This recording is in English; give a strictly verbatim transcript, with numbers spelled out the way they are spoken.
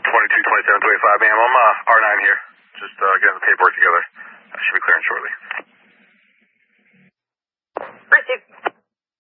twenty-two, twenty-seven, twenty-five, ma'am. I'm uh, R nine here. Just uh, getting the paperwork together. I should be clearing shortly.